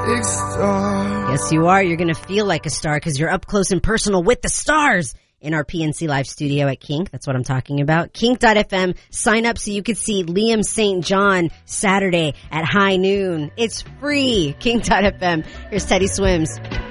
big star. Yes, you are. You're going to feel like a star because you're up close and personal with the stars in our PNC Live studio at Kink. That's what I'm talking about. Kink.fm. Sign up so you can see Liam St. John Saturday at high noon. It's free. Kink.fm. Here's Teddy Swims.